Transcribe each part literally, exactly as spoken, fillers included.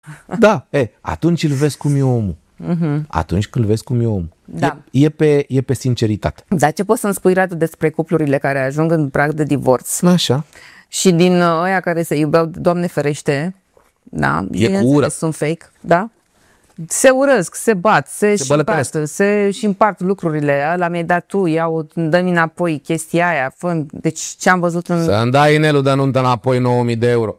Da, e, atunci îl vezi cum e omul. Uh-huh. Atunci când îl vezi cum e omul. Da. E, e, pe, e pe sinceritate. Dar ce poți să-mi spui, Radu, despre cuplurile care ajung în prag de divorț? Așa. Și din ăia care se iubeau, Doamne ferește, da, E cu ură. sunt fake, da? Se urăsc, se bat, se, Se și împart, se și împart lucrurile. Ăla mi-ai dat tu, iau, dă-mi înapoi chestia aia. Fă, deci ce am văzut în... Să-mi dai inelul de nuntă înapoi nouă mii de euro.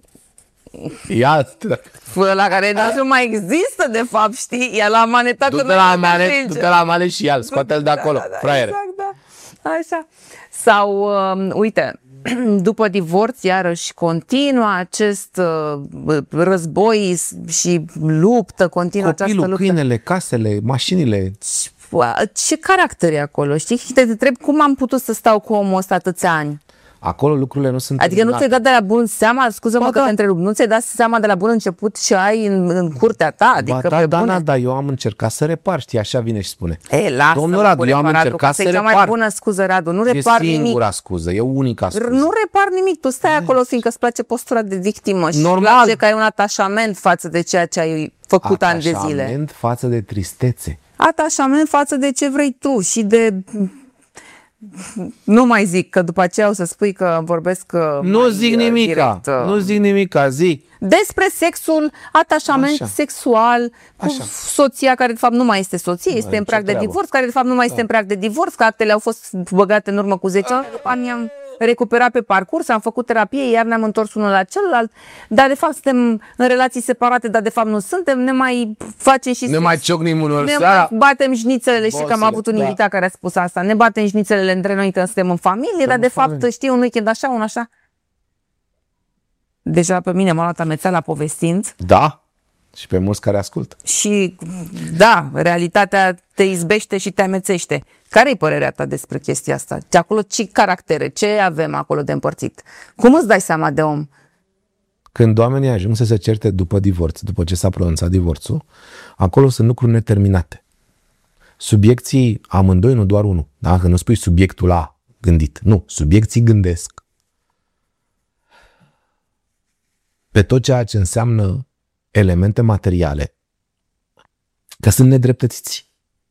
Ia la care nu mai există, de fapt, știi? Ea l-a manetat. Du-te la mane, du-te la mane și ia, scoate-l de acolo, da, da, fraiere. Exact, da. Așa. Sau, uh, uite, după divorț, iarăși continuă acest uh, război și luptă, continuă Copilul, această luptă. câinele, casele, mașinile. Ce caracter e acolo, știi? Și te întreb cum am putut să stau cu omul ăsta atâția ani. Acolo lucrurile nu sunt... Adică nu ți-ai dat de la bun seama, scuză-mă ba, că da. te întrerup, nu ți-ai dat seama de la bun început și ai în, în curtea ta, adică ba, da, pe da, bune. da, da, eu am încercat să repar, știi, așa vine și spune. E, lasă, Domnul Radu, eu am Radu, încercat să că e cea mai repar. bună scuză, Radu, nu E repar nimic. singura scuză, e unica scuză. Nu repar nimic, tu stai acolo fiindcă îți place postura de victimă și Normal. îți place că ai un atașament față de ceea ce ai făcut ani de zile. Atașament față de tristețe. Atașament față de ce vrei tu și de... Nu mai zic, că după aceea o să spui că vorbesc Nu mai zic nimica, direct. nu zic nimica, zi. Despre sexul, atașament Așa. sexual cu Așa. soția care de fapt nu mai este soție, este Are în prag ce de treabă. divorț, care de fapt nu mai este în prag de divorț, că actele au fost băgate în urmă cu zece ani, după ani am recuperat pe parcurs, am făcut terapie, iar ne-am întors unul la celălalt, dar de fapt suntem în relații separate, dar de fapt nu suntem, ne mai facem și Ne sex. mai ciocnim unor Ne seara. mai batem șnițelele, știi că am Bossele, avut un da. invitat care a spus asta, ne batem șnițelele între noi că suntem în familie, dar în de fapt familie. știi un weekend așa, un așa. Deja pe mine m-a luat amețeala povestind. Da, și pe mulți care ascultă. Și da, realitatea te izbește și te amețește. Care e părerea ta despre chestia asta? De acolo ce caractere, ce avem acolo de împărțit? Cum îți dai seama de om? Când oamenii ajung să se certe după divorț, după ce s-a pronunțat divorțul, acolo sunt lucruri neterminate. Subiecții amândoi, nu doar unul. Da? Că nu spui subiectul A gândit. Nu, subiecții gândesc pe tot ceea ce înseamnă elemente materiale, că sunt nedreptățiți.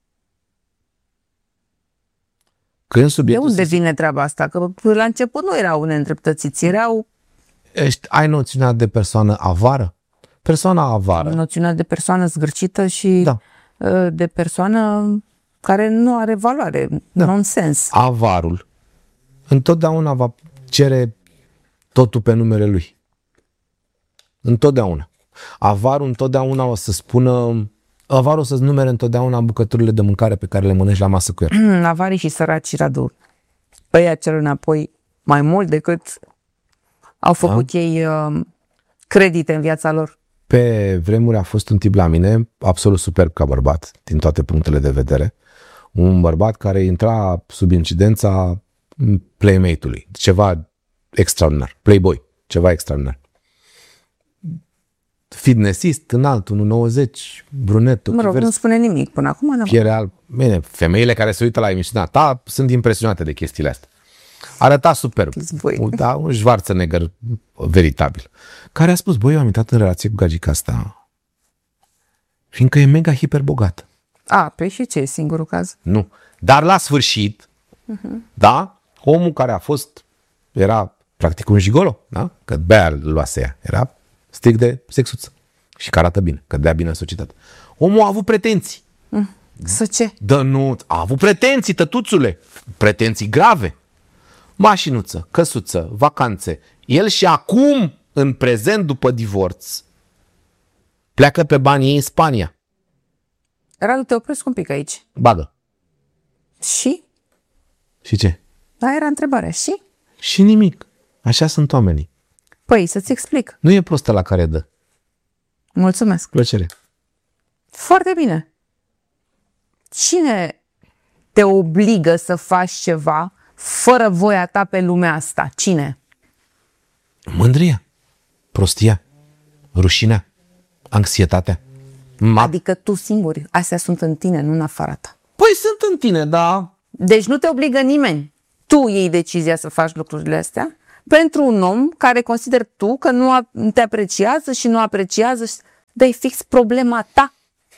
Când De subiectul unde se- vine treaba asta? Că la început nu erau neîndreptățiți, erau ești, ai noțiunea de persoană avară? Persoana avară. noțiunea de persoană zgârcită și Da. de persoană care nu are valoare, Da. nonsens. Avarul întotdeauna va cere totul pe numele lui. Întotdeauna. Avarul întotdeauna o să spună, avarul o să-ți numere întotdeauna bucăturile de mâncare pe care le mănânci la masă cu el. Avarii și săraci, Radu, ăia cer înapoi mai mult decât au făcut da. ei uh, credite în viața lor. Pe vremuri a fost un tip la mine, absolut superb ca bărbat, din toate punctele de vedere. Un bărbat care intra sub incidența playmate-ului. Ceva extraordinar. Playboy. Ceva extraordinar. Fitnessist, înalt, unu nouăzeci, brunet, Mă rog, nu spune nimic până acum. Dar... piele alb. Bine, femeile care se uită la emisiunea ta sunt impresionate de chestiile astea. Arăta superb. Zboi. Da, un Schwarzenegger veritabil. Care a spus, băi, eu am intrat în relație cu gagica asta fiindcă e mega hiperbogată. A, pe și ce e singurul caz? Nu. Dar la sfârșit, uh-huh. da, omul care a fost, era practic un gigolo, da? Că de-aia îl luase ea. Era strict de sexuță. Și că arată bine, că dea bine în societate. Omul a avut pretenții. Mm. Să ce? Dă nu, a avut pretenții, tătuțule. Pretenții grave. Mașinuță, căsuță, vacanțe. El și acum, în prezent, după divorț, pleacă pe banii ei în Spania. Radu, te opresc un pic aici. Bagă. Și? Și ce? Da, era întrebarea. Și? Și nimic. Așa sunt oamenii. Păi, să-ți explic. Nu e prostă la care dă. Mulțumesc. Plăcere. Foarte bine. Cine te obligă să faci ceva fără voia ta pe lumea asta? Cine? Mândria. Prostia. Rușinea. Anxietatea. Ma... Adică tu singur. Astea sunt în tine, nu în afara ta. Păi sunt în tine, da. Deci nu te obligă nimeni. Tu iei decizia să faci lucrurile astea pentru un om care consider tu că nu te apreciază și nu apreciază dar e fix problema ta.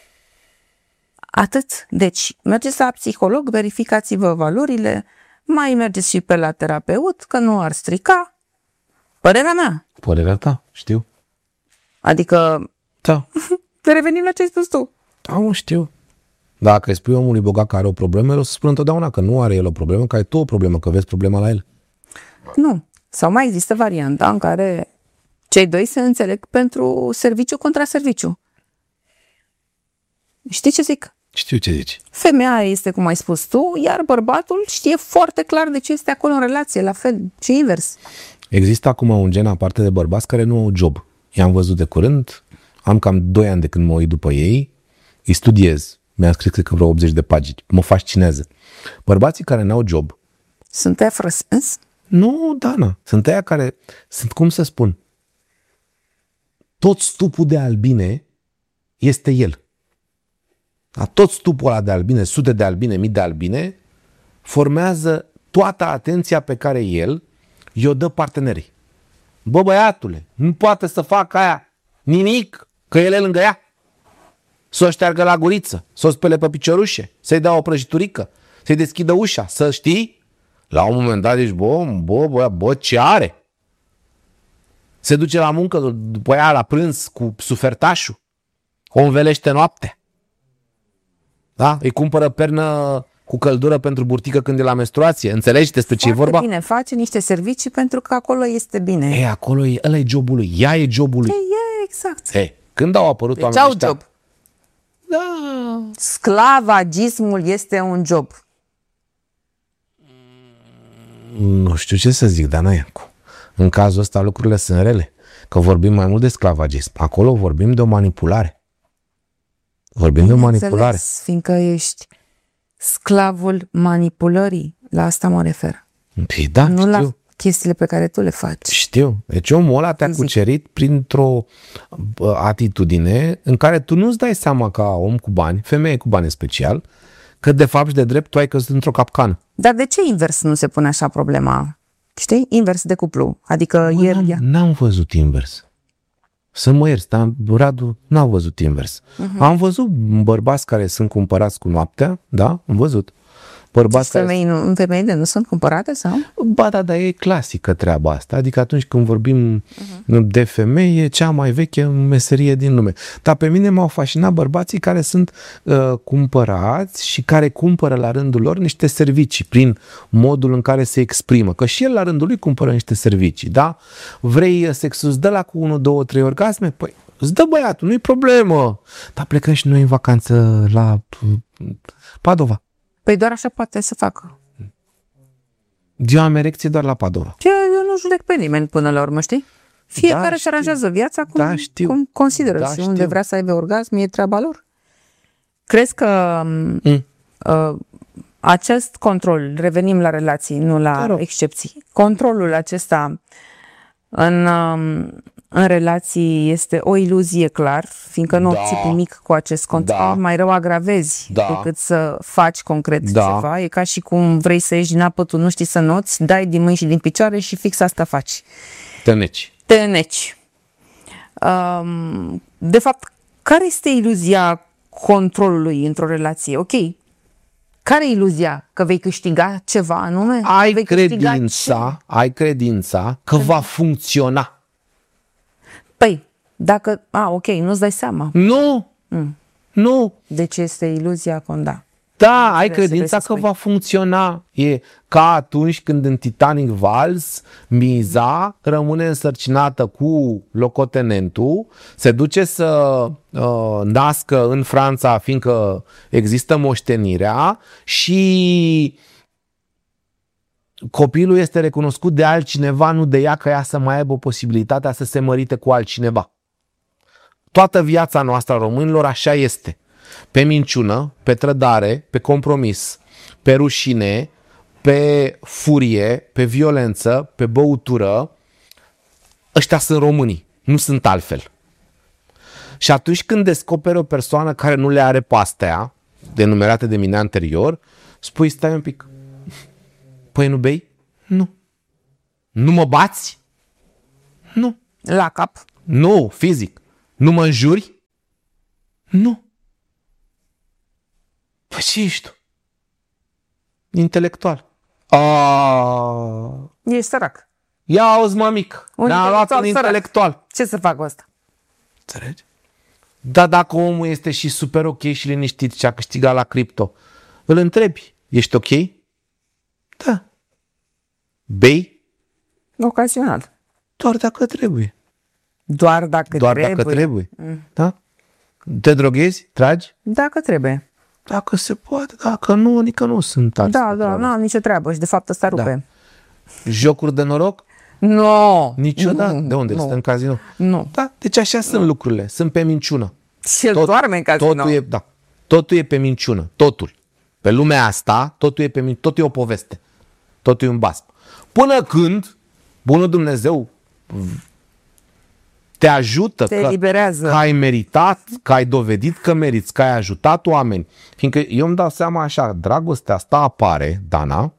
Atât. Deci, mergeți la psiholog, verificați-vă valorile, mai mergeți și pe la terapeut, că nu ar strica. Părerea mea. Părerea ta, știu. Adică, Da. te revenim la ce ai spus tu. Da, mă, știu. Dacă îi spui omului bogat că are o problemă, el o să spună întotdeauna că nu are el o problemă, că ai tu o problemă, că vezi problema la el. Nu. Sau mai există varianta în care cei doi se înțeleg pentru serviciu contra serviciu. Știi ce zic? Știu ce zici. Femeia este cum ai spus tu, iar bărbatul știe foarte clar de ce este acolo în relație, la fel, și invers. Există acum un gen aparte de bărbați care nu au job. I-am văzut de curând, am cam doi ani de când mă uit după ei, îi studiez, mi-am scris cred că vreo optzeci de pagini, mă fascinează. Bărbații care n-au job. Sunt aia fără sens? Nu, Dana, sunt aia care, sunt cum să spun, tot stupul de albine este el. A tot stupul ăla de albine, sute de albine, mii de albine, formează toată atenția pe care el i-o dă partenerii. Bă, băiatule, nu poate să facă aia nimic, că el e lângă ea. Să o șteargă la guriță, să o spele pe piciorușe, să-i dea o prăjiturică, să-i deschidă ușa, să știi. La un moment dat zici, bă, bă, bă, bă, ce are? Se duce la muncă după aia la prânz cu sufertașul, o învelește noaptea. Da? Îi cumpără pernă cu căldură pentru burtică când e la menstruație. Înțelegi despre ce e vorba? Bine, face niște servicii pentru că acolo este bine. E, acolo e, ăla e jobul lui, ea e jobul lui. E, e exact. E, când au apărut Deci oamenii au ăștia? job. Da. Sclavagismul este un job. Nu știu ce să zic, dar n-ai acum. În cazul ăsta lucrurile sunt rele. Că vorbim mai mult de sclavagism. Acolo vorbim de o manipulare. Vorbim de o manipulare. Înțeles, fiindcă ești sclavul manipulării. La asta mă refer. Păi da, Nu știu. la chestiile pe care tu le faci. Știu. Deci omul ăla te-a Fizic. cucerit printr-o bă, atitudine în care tu nu-ți dai seama ca om cu bani, femeie cu bani în special, că de fapt și de drept tu ai căzut într-o capcană. Dar de ce invers nu se pune așa problema? Știi? Invers de cuplu. Adică Bă, ieri... n-am, n-am văzut invers. Să mă ierți, dar Radu n-am văzut invers. Uh-huh. Am văzut bărbați care sunt cumpărați cu noaptea, da? Am văzut. Bărbați care... Femei nu, femeile nu sunt cumpărate sau? Ba da, dar e clasică treaba asta. Adică atunci când vorbim uh-huh. de femei, e cea mai veche meserie din lume. Dar pe mine m-au fascinat bărbații care sunt uh, cumpărați și care cumpără la rândul lor niște servicii prin modul în care se exprimă. Că și el la rândul lui cumpără niște servicii, da? Vrei sexul, îți dă la cu unu, două, trei orgasme? Păi îți dă băiatul, nu-i problemă. Dar plecăm și noi în vacanță la Padova. Păi doar așa poate să facă. Eu am erecție doar la Padova. Ce, eu nu judec pe nimeni până la urmă, știi? Fiecare Da, își știu. aranjează viața cum, Da, știu. cum consideră. Da, și știu. unde vrea să aibă orgasm, e treaba lor. Crezi că Mm. uh, acest control, revenim la relații, nu Te la rog. excepții, controlul acesta în, um, în relații este o iluzie, clar, fiindcă nu Da. obții nimic cu acest control, Da. mai rău agravezi Da. decât să faci concret Da. ceva. E ca și cum vrei să ieși din apă, tu nu știi să noți, dai din mâini și din picioare și fix asta faci. Te neci. Te înneci. Um, de fapt, care este iluzia controlului într-o relație? Ok, care e iluzia? Că vei câștiga ceva anume? Ai vei câștiga ce? credința, ai credința că va funcționa. Păi, dacă... A, ok, nu-ți dai seama. Nu! Mm. Nu! De ce este iluzia conda? Da, ai Trebuie să credința vrei să că spui. va funcționa. E ca atunci când în Titanic Vals Miza rămâne însărcinată cu locotenentul, se duce să uh, nască în Franța, fiindcă există moștenirea, și copilul este recunoscut de altcineva, nu de ea, că ea să mai aibă posibilitatea să se mărite cu altcineva. Toată viața noastră a românilor așa este. Pe minciună, pe trădare, pe compromis, pe rușine, pe furie, pe violență, pe băutură. Ăștia sunt românii, nu sunt altfel. Și atunci când descoperi o persoană care nu le are pe astea, denumerate de mine anterior, spui, stai un pic, păi nu bei? Nu. Nu mă bați? Nu. La cap. Nu, fizic. Nu mă înjuri? Nu. Păi ce ești tu? Intelectual. A, Ești sărac. ia auzi, mămic, Un ne-a luat un intelectual intelectual. Ce să fac cu asta? Înțelegi? Dar dacă omul este și super ok și liniștit și a câștigat la cripto, îl întrebi, ești ok? Da. Bei? Ocazional. Doar dacă trebuie. Doar dacă Doar trebuie. dacă trebuie. Mm. Da? Te droghezi? Tragi? Dacă trebuie. Dacă se poate, dacă nu, adică nu sunt tari. Da, da, nu am nicio treabă și de fapt ăsta rupe. Da. Jocuri de noroc? No, Niciodată. Nu, De unde? nu. Stă în casino? Nu. Da, deci așa nu. Sunt lucrurile. Sunt pe minciună. Și el doarme în casino. Totul e, da, totul e pe minciună. Totul. Pe lumea asta, totul e pe minciună. Totul e o poveste. Totul e un basm. Până când bunul Dumnezeu te ajută, Te că, eliberează. că ai meritat, că ai dovedit că meriți, că ai ajutat oameni. Fiindcă eu îmi dau seama așa, dragostea asta apare, Dana,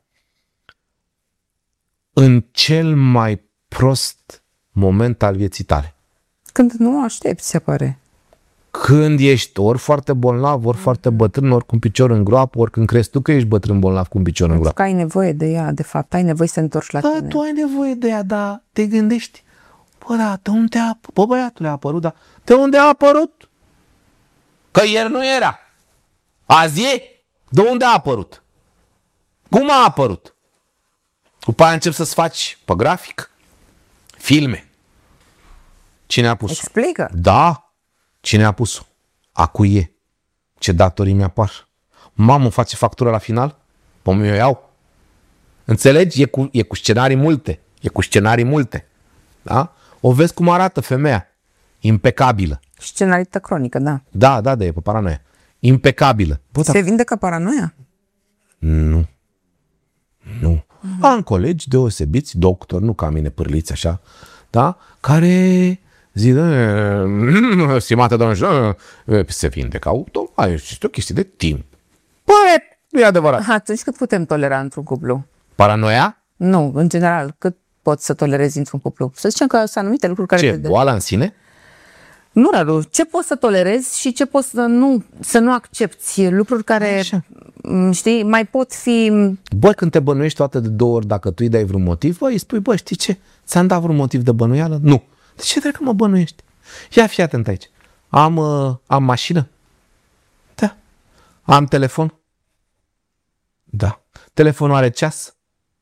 în cel mai prost moment al vieții tale. Când nu aștepți, se pare. Când ești ori foarte bolnav, ori foarte bătrân, ori cu un picior în groapă, ori când crezi tu că ești bătrân bolnav cu un picior în groapă. Că ai nevoie de ea, de fapt. Ai nevoie să te întorci la Da, tine. tu ai nevoie de ea, dar te gândești, bă, da, de unde a apărut? Bă, băiatule, a apărut, dar de unde a apărut? Că ieri nu era. Azi e? De unde a apărut? Cum a apărut? După aia încep să-ți faci pe grafic filme. Cine a pus-o? Explică. Da. Cine a pus-o? A cui e? Ce datorii mi-apar? Mamă, îmi face factură la final? Păi mi-o iau. Înțelegi? E cu, e cu scenarii multe. E cu scenarii multe. Da? O vezi cum arată femeia. Impecabilă. Scenarită cronică, da. Da, da, da, e pe paranoia. Impecabilă. Bă, Se vindecă paranoia? Nu. Nu. Mm-hmm. Am colegi deosebiți, doctori, nu ca mine, pârliți așa, da? Care zic, stimată doamnă, se vindecă automat, este o chestie de timp. Păi, nu e adevărat. Atunci cât putem tolera într-un cuplu? Paranoia? Nu, în general, cât poți să tolerezi într-un cuplu? Să zicem că sunt anumite lucruri care... Ce, te- boala în sine? Nu, Radu, ce poți să tolerezi și ce poți să nu, să nu accepti? Lucruri care, Așa. m, știi, mai pot fi... Băi, când te bănuiești toate de două ori, dacă tu îi dai vreun motiv, băi, îi spui, bă, știi ce? Ți-am dat vreun motiv de bănuială? Nu. De ce trebuie că mă bănuiești? Ia fii atent aici. Am, uh, am mașină? Da. Am telefon? Da. Telefonul are ceas?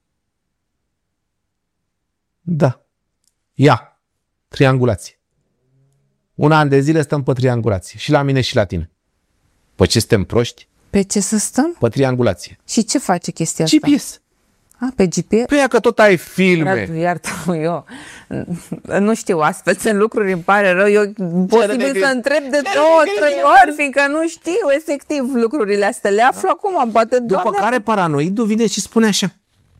Da. Ia. Triangulație. Un an de zile stăm pe triangulație. Și la mine și la tine. Păi ce suntem proști? Pe ce să stăm? Pe triangulație. Și ce face chestia asta? G P S. A, pe G P S? Păi ea că tot ai filme. Radu, iartă-mă, eu nu știu, astfel sunt lucruri, îmi pare rău. Eu posibil de- să întreb de Ce două, de- trei ori, fiindcă nu știu efectiv lucrurile astea. Le aflu acum, poate După doamne, care paranoidul vine și spune așa.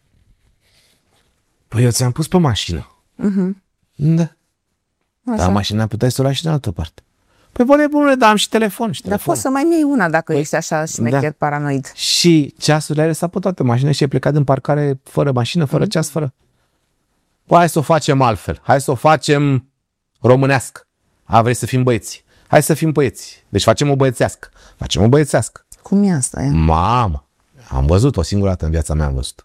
Păi eu ți-am pus pe mașină. Uh-huh. Da. așa. Dar mașina puteai să o lași și în altă parte. Păi bune, bune, dar am și telefon. Și, Dar telefon. poți să mai iei una dacă ești așa șmecher da. paranoid. Și ceasurile alea s-a pe toate mașinile și ai plecat din parcare fără mașină, fără mm-hmm. ceas, fără... Păi hai să o facem altfel. Hai să o facem românească. A, vrei să fim băieți. Hai să fim băieți. Deci facem o băiețească. Facem o băiețească. Cum e asta? E? Mamă, am văzut o singură dată în viața mea, am văzut.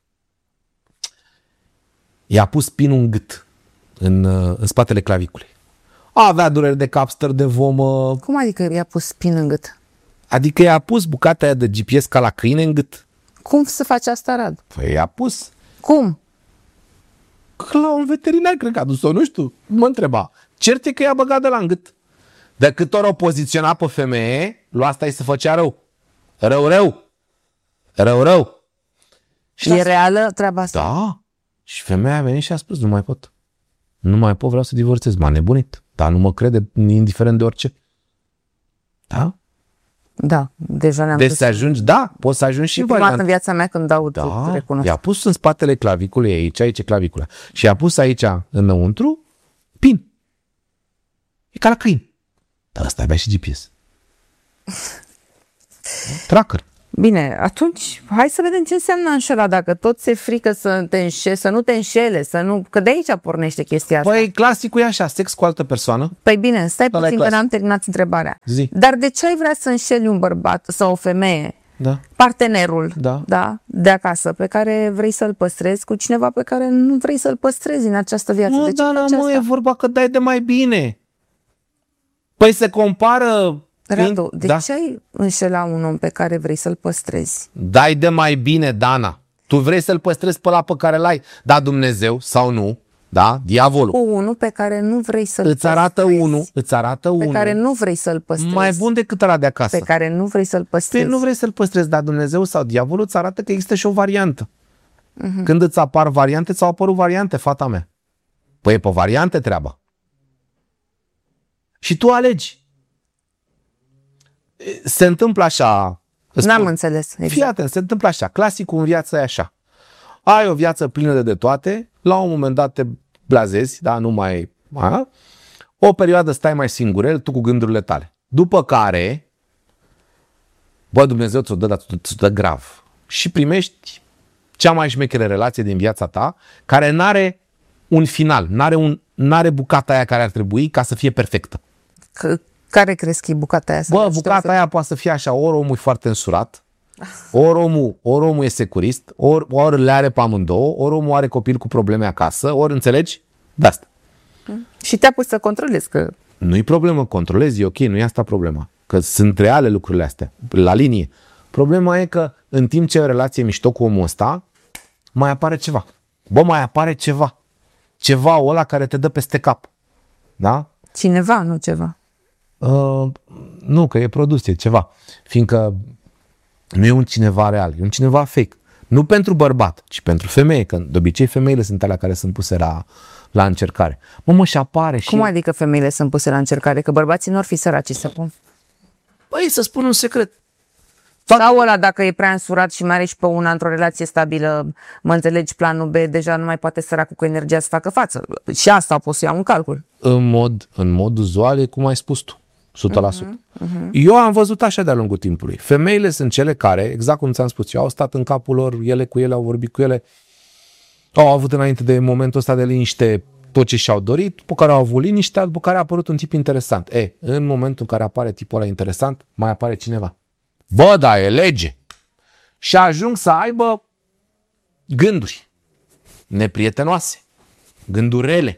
I-a pus pinul în gât, în, în spatele claviculei. Avea dureri de cap, stări de vomă, Cum adică i-a pus pin în gât? adică i-a pus bucata aia de G P S ca la câine în gât. Cum să faci asta, Radu? Păi i-a pus Cum? că la un veterinar, cred că a dus-o, nu știu, mă întreba. Cert e că i-a băgat de la în gât. De câte ori o poziționa pe femeie, lui asta îi se făcea rău. Rău, rău. Rău, rău. Și E la- reală treaba asta? Da. Și femeia a venit și a spus, nu mai pot. Nu mai pot, vreau să divorțez. M-a nebunit. Dar nu mă crede, indiferent de orice. Da? Da, deja ne-am Deci dus. să ajungi, da, poți să ajungi și E prima dată în variant. viața mea când aud, Da, recunosc. i-a pus în spatele claviculei aici, aici e clavicula. Și i-a pus aici, înăuntru, pin. E ca la câini. Dar ăsta avea și G P S. Tracker. Bine, atunci hai să vedem ce înseamnă înșela. Dacă tot ți-e frică să, te înșe, să nu te înșele, să nu, că de aici pornește chestia asta. Păi clasicul e așa, sex cu altă persoană. Păi bine, stai Ăla e puțin că clasic. n-am terminat întrebarea. Zi. Dar de ce ai vrea să înșeli un bărbat sau o femeie? Da. Partenerul Da. Da, de acasă, pe care vrei să-l păstrezi cu cineva pe care nu vrei să-l păstrezi în această viață. Nu, De ce Dana, faci mă, asta? e vorba că dai de mai bine. Păi se compară... Radu, de da. ce ai înșela un om pe care vrei să-l păstrezi? Dai de mai bine, Dana. Tu vrei să-l păstrezi pe ăla pe care l-ai. Da, Dumnezeu sau nu, da, diavolul. Cu unul pe care nu vrei să-l Îți arată păstrezi. unul, îți arată Pe unul. care nu vrei să-l păstrezi. Mai bun decât ăla de acasă. Pe care nu vrei să-l păstrezi. Păi nu vrei să-l păstrezi, dar Dumnezeu sau diavolul îți arată că există și o variantă. Uh-huh. Când îți apar variante, ți-au apărut variante, fata mea. Păi e pe variante treaba. Și tu alegi. Se întâmplă așa. îți N-am spun. înțeles. Fii Exact. atent, se întâmplă așa. Clasicul în viață e așa. Ai o viață plină de, de toate, la un moment dat te blazezi, da, nu mai... A? O perioadă stai mai singurel, tu cu gândurile tale. După care, bă, Dumnezeu ți-o dă, dar ți-o dă grav. Și primești cea mai șmechere relație din viața ta, care n-are un final, n-are, un, n-are bucata aia care ar trebui ca să fie perfectă. C- care crezi că e bucata aia? Să Bă, nu știu bucata să- aia poate să fie așa, ori omul e foarte însurat, ori omul, ori omul e securist, ori, ori le are pe amândouă, ori omul are copil cu probleme acasă, ori înțelegi? De asta. Și te-a pus să controlezi că... Nu-i problemă, controlezi, e ok, nu e asta problema. Că sunt reale lucrurile astea, la linie. Problema e că în timp ce ai o relație mișto cu omul ăsta, mai apare ceva. Bă, mai apare ceva. Ceva ăla care te dă peste cap. Da? Cineva, nu ceva. Uh, nu, că e produs, e ceva. Fiindcă nu e un cineva real, e un cineva fake. Nu pentru bărbat, ci pentru femeie, că de obicei femeile sunt alea care sunt puse la, la încercare. Mă, mă, și apare și... Cum adică femeile sunt puse la încercare? Că bărbații nu ar fi săraci, să pun. Băi, să spun un secret. Sau ăla, dacă e prea însurat și mai are și pe una într-o relație stabilă, mă înțelegi, planul B, deja nu mai poate săracul cu energia să facă față. Și asta pot să iau în calcul. În mod, în mod uzual e cum ai spus tu, o sută la sută. Uh-huh, uh-huh. Eu am văzut așa de-a lungul timpului. Femeile sunt cele care, exact cum ți-am spus, eu au stat în capul lor, ele cu ele, au vorbit cu ele, au avut înainte de momentul ăsta de liniște tot ce și-au dorit, după care au avut liniște, după care a apărut un tip interesant. E, în momentul în care apare tipul ăla interesant, mai apare cineva. Bă, da, e lege. Și ajung să aibă gânduri neprietenoase, gânduri rele,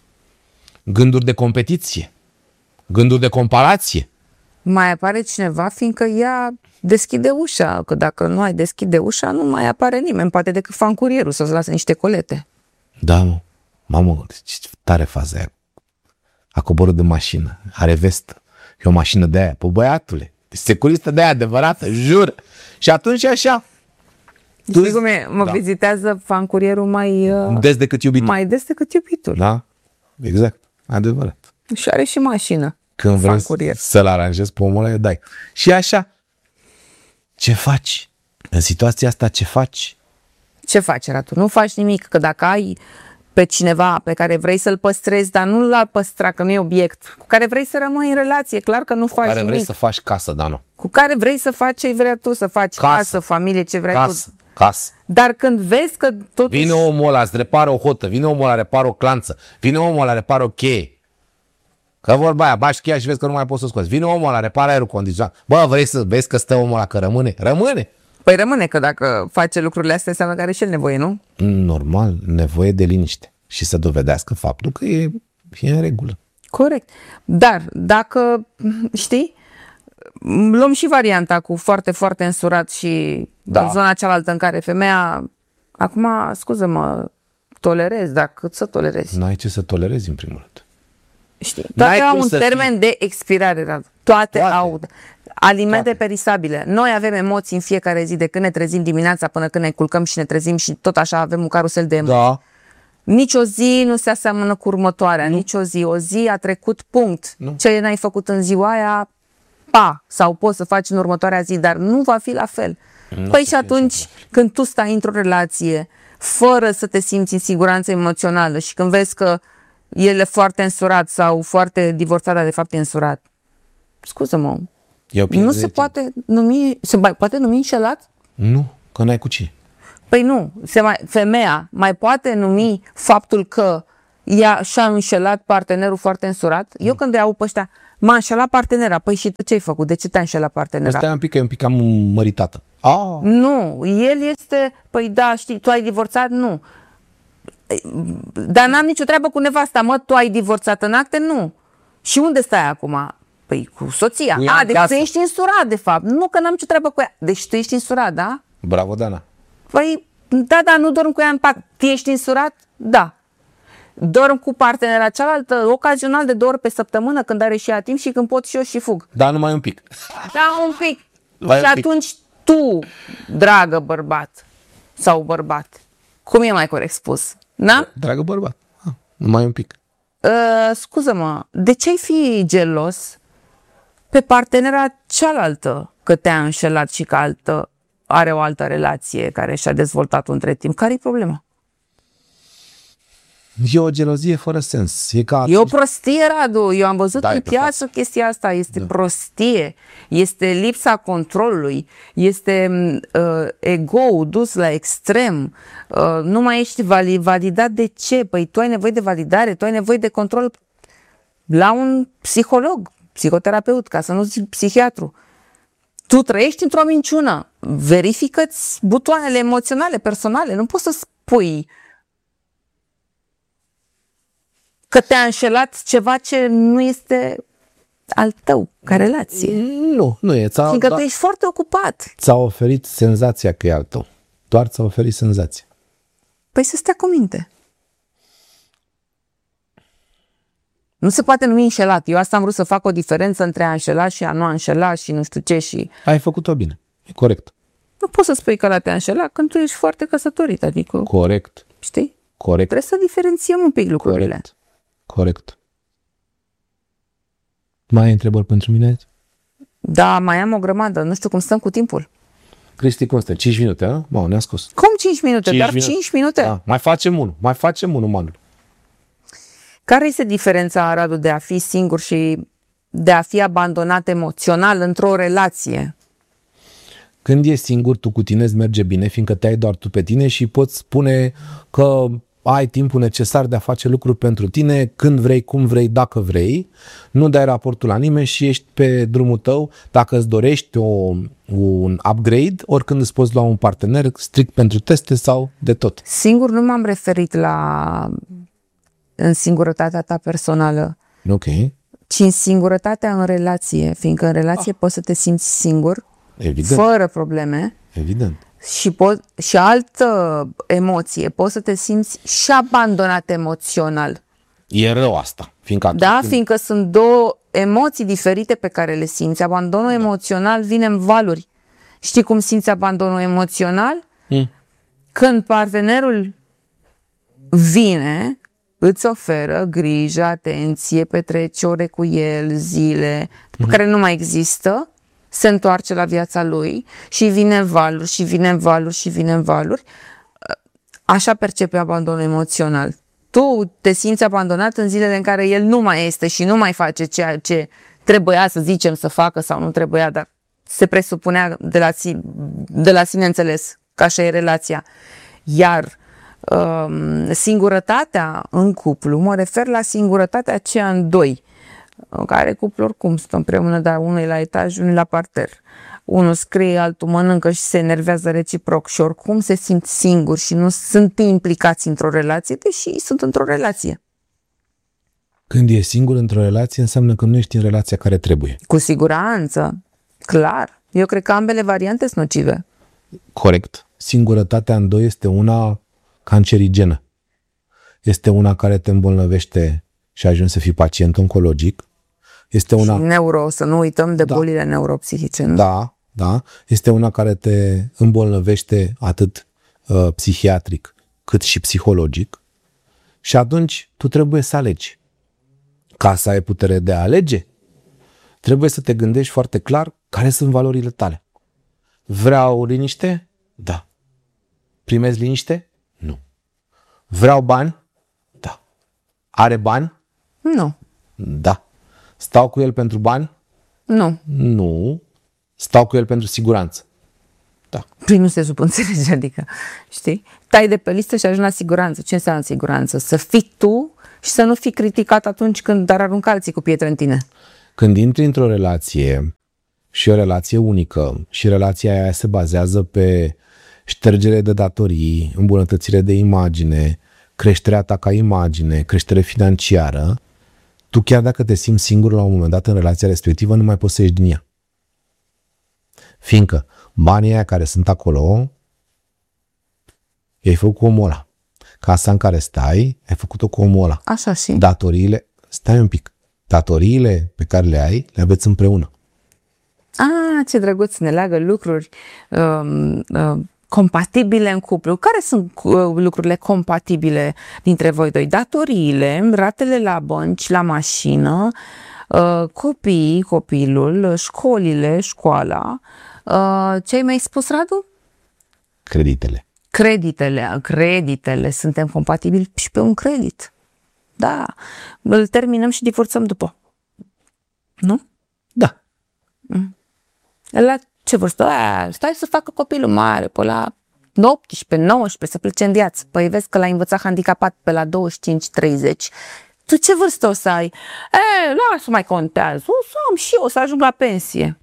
gânduri de competiție, gânduri de comparație. Mai apare cineva, fiindcă ea deschide ușa, că dacă nu ai deschide ușa, nu mai apare nimeni, poate decât fan curierul să-ți lase niște colete. Da, mă. Mamă, ce tare faza aia. A coborât de mașină, are vestă. E o mașină de aia. Pă, băiatule, securistă de aia adevărată, jur. Și atunci e așa. Știi cum e? Mă Da. vizitează fan curierul mai, uh, Des decât iubitul. mai des decât iubitul. Da? Exact. Adevărat. Și are și mașină. Când Fan vrei curier. să-l aranjezi pe omul ăla, îi dai. Și așa. Ce faci? În situația asta ce faci? Ce faci, Ratu? Nu faci nimic, că dacă ai pe cineva pe care vrei să-l păstrezi, dar nu l-a păstra, că nu e obiect, cu care vrei să rămâi în relație, clar că nu faci Care nimic. vrei să faci casă, Dano. Cu care vrei să faci ce vrei tu să faci, Casă. casă, familie, ce vrei Casă. tu. Casă. Dar când vezi că totuși... Vine omul ăla, îți repară o hotă, vine omul ăla, repară o clanță, vine omul ăla, repară o cheie. Că vorba aia, bași cheia și vezi că nu mai poți să scoți. Vine omul ăla, repară aerul condiționat. Bă, vrei să vezi că stă omul ăla, că rămâne? Rămâne! Păi rămâne că dacă face lucrurile astea, înseamnă că are și el nevoie, nu? Normal, nevoie de liniște. Și să dovedească faptul că e, e în regulă. Corect. Dar dacă, știi, luăm și varianta cu foarte, foarte însurat și Da. în zona cealaltă în care femeia, acum, scuză-mă, tolerez, dar cât să tolerezi? N-ai ce să tolerezi în primul rând. Știi? N-ai Toate au cum un să termen fii- de expirare, Radu. Toate, Toate. au. Alimente Toate. perisabile. Noi avem emoții în fiecare zi, de când ne trezim dimineața până când ne culcăm și ne trezim și tot așa avem un carusel de emoții. Da. Nici o zi nu se aseamănă cu următoarea, nu. Nici o zi. O zi a trecut, punct. Nu. Ce n-ai făcut în ziua aia, pa, sau poți să faci în următoarea zi, dar nu va fi la fel. Nu o Păi să și fie atunci, când tu stai într-o relație fără să te simți în siguranță emoțională și când vezi că el e foarte însurat sau foarte divorțat, dar de fapt e însurat, scuză-mă, Eu Nu se poate numi, se mai poate numi înșelat? Nu, că n-ai cu cine. Păi nu, se mai, femeia mai poate numi faptul că ea și-a înșelat partenerul foarte însurat? Eu când iau pe ăștia, m-a înșelat partenera, păi și tu ce-ai făcut? De ce te-a înșelat partenera? Asta e un pic, că e un pic cam măritată. Ah. Nu, el este, păi da, știi, tu ai divorțat? Nu. Dar n-am nicio treabă cu nevasta, mă, tu ai divorțat în acte? Nu. Și unde stai acum? Păi cu soția. Cu A, deci tu ești însurat, de fapt. Nu, că n-am nicio treabă cu ea. Deci tu ești însurat, da? Bravo, Dana. Păi, da, da, nu dorm cu ea în pat. Tu ești însurat? Da. Dorm cu partenera cealaltă, ocazional de două ori pe săptămână, când are și ea timp și când pot și eu și fug. Da, numai un pic. Da, un pic. Vai și un pic. atunci tu, dragă bărbat sau bărbat, cum e mai corect spus? Da? Dragă bărbat. Ah, numai un pic. Uh, scuză-mă, de ce ai fi gelos pe partenera cealaltă că te-a înșelat și că altă, are o altă relație care și-a dezvoltat între timp? Care-i problema? E o gelozie fără sens. E ca E o prostie, Radu. Eu am văzut Da, în e piață chestia asta. Este da. prostie. Este lipsa controlului. Este uh, ego dus la extrem. Uh, nu mai ești validat. De ce? Păi tu ai nevoie de validare, tu ai nevoie de control la un psiholog, psihoterapeut, ca să nu zic psihiatru. Tu trăiești într-o minciună. Verifică-ți butoanele emoționale, personale. Nu poți să spui că te-a înșelat ceva ce nu este al tău, ca relație. Nu, nu e. Ți-a, Fiindcă da, tu ești foarte ocupat. ți-a oferit senzația că e al tău. Doar ți-a oferit senzația. Păi să stea cu minte. Nu se poate numi înșelat. Eu asta am vrut să fac o diferență între a înșela și a nu a înșela și nu știu ce și... Ai făcut-o bine. E corect. Nu poți să spui că la te-a înșelat când tu ești foarte căsătorit. Adică, Corect. știi? Corect. Trebuie să diferențiem un pic lucrurile. Corect. Corect. Mai ai întrebări pentru mine? Da, mai am o grămadă. Nu știu cum stăm cu timpul. Cristi, cum stă? cinci minute, a? Mă, ne-a scos. Cum cinci minute? cinci Doar minute. cinci minute? Da. Mai facem unul. Mai facem unul, Manu. Care este diferența, Radu, de a fi singur și de a fi abandonat emoțional într-o relație? Când ești singur, tu cu tine îți merge bine, fiindcă te ai doar tu pe tine și poți spune că ai timpul necesar de a face lucruri pentru tine, când vrei, cum vrei, dacă vrei, nu dai raportul la nimeni și ești pe drumul tău. Dacă îți dorești o, un upgrade, oricând îți poți lua un partener strict pentru teste sau de tot. Singur nu m-am referit la în singurătatea ta personală, Ok. ci în singurătatea în relație, fiindcă în relație ah. poți să te simți singur, Evident. fără probleme, Evident. și, po- și altă emoție, poți să te simți și abandonat emoțional. E rău asta. Fiindcă atunci Da, când- fiindcă sunt două emoții diferite pe care le simți. Abandonul da. emoțional vine în valuri. Știi cum simți abandonul emoțional? Hmm. Când partenerul vine, îți oferă grijă, atenție, petreci ore cu el, zile, hmm. care nu mai există, se întoarce la viața lui și vine în valuri, și vine în valuri, și vine în valuri. Așa percepe abandonul emoțional. Tu te simți abandonat în zilele în care el nu mai este și nu mai face ceea ce trebuia, să zicem, să facă sau nu trebuia, dar se presupunea de la, si- de la sine înțeles că așa e relația. Iar um, singurătatea în cuplu, mă refer la singurătatea aceea în doi, în care cuplul oricum stă împreună, dar unul e la etaj, unul e la parter. Unul scrie, altul mănâncă și se enervează reciproc și oricum se simt singuri și nu sunt implicați într-o relație, deși sunt într-o relație. Când ești singur într-o relație, înseamnă că nu ești în relația care trebuie. Cu siguranță, clar. Eu cred că ambele variante sunt nocive. Corect. Singurătatea în doi este una cancerigenă. Este una care te îmbolnăvește și ajungi să fii pacient oncologic. Este una... Neuro, să nu uităm de Da. bolile neuropsihice. Nu? Da, da. Este una care te îmbolnăvește atât uh, psihiatric cât și psihologic. Și atunci tu trebuie să alegi. Ca să ai putere de a alege, trebuie să te gândești foarte clar care sunt valorile tale. Vreau liniște? Da. Primesc liniște? Nu. Vreau bani? Da. Are bani? Nu. Da. Stau cu el pentru bani? Nu. Nu. Stau cu el pentru siguranță. Da. Păi nu se subînțelege, adică, știi? Tai de pe listă și ajungi la siguranță. Ce înseamnă siguranță? Să fii tu și să nu fii criticat atunci când ar arunca alții cu pietre în tine. Când intri într-o relație și o relație unică și relația aia se bazează pe ștergere de datorii, îmbunătățire de imagine, creșterea ta ca imagine, creștere financiară, tu chiar dacă te simți singur la un moment dat în relația respectivă, nu mai poți să ieși din ea. Fiindcă banii aia care sunt acolo, i-ai făcut cu omul ăla. Casa în care stai, ai făcut-o cu omul ăla. Așa și? Datoriile, stai un pic, datoriile pe care le ai, le aveți împreună. Ah, ce drăguț, ne leagă lucruri um, uh, compatibile în cuplu. Care sunt uh, lucrurile compatibile dintre voi doi? Datoriile, ratele la bănci, la mașină, uh, copiii, copilul, școlile, școala. Uh, ce ai mai spus, Radu? Creditele. Creditele, creditele, suntem compatibili și pe un credit. Da, îl terminăm și divorțăm după. Nu? Da. La ce vârstă? A, stai să facă copilul mare, pe la optsprezece nouăsprezece, să plece în viață. Păi vezi că l-ai învățat handicapat pe la douăzeci și cinci treizeci. Tu ce vârstă o să ai? E, lasă, mai contează. O să am și eu, o să ajung la pensie.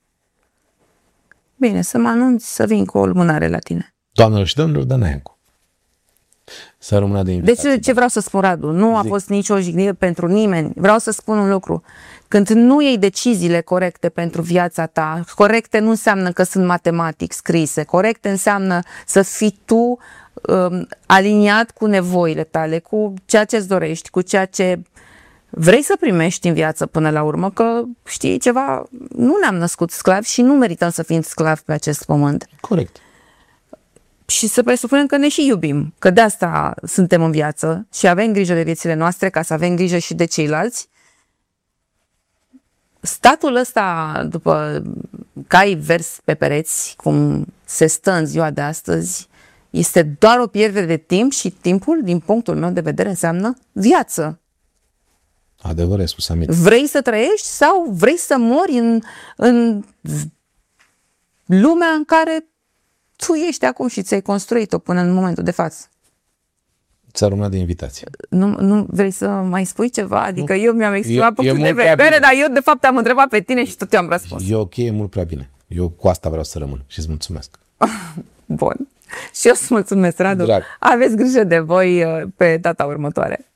Bine, să mă anunți să vin cu o lumânare la tine. Doamnelor și domnilor, Dana Iancu. Să rămână de invitație. Deci ce vreau să spun, Radu? Nu a Zic. fost nicio jignire pentru nimeni. Vreau să spun un lucru. Când nu iei deciziile corecte pentru viața ta, corecte nu înseamnă că sunt matematic scrise, corecte înseamnă să fii tu um, aliniat cu nevoile tale, cu ceea ce îți dorești, cu ceea ce vrei să primești în viață până la urmă, că știi ceva, nu ne-am născut sclavi și nu merităm să fim sclavi pe acest pământ. Corect. Și să presupunem că ne și iubim, că de asta suntem în viață și avem grijă de viețile noastre ca să avem grijă și de ceilalți. Statul ăsta, după cai vers pe pereți, cum se stă în ziua de astăzi, este doar o pierdere de timp și timpul, din punctul meu de vedere, înseamnă viață. Adevăr, ai spus, Amir. Vrei să trăiești sau vrei să mori în, în lumea în care tu ești acum și ți-ai construit-o până în momentul de față? Ți-a rămânat de invitație. Nu, nu vrei să mai spui ceva? Adică eu mi-am exprimat E- e punctul de mult prea vedere, bine. dar eu de fapt am întrebat pe tine și tot eu am răspuns. E ok, e mult prea bine. Eu cu asta vreau să rămân și îți mulțumesc. Bun. Și eu îți mulțumesc, Radu. Drag. Aveți grijă de voi uh, pe data următoare.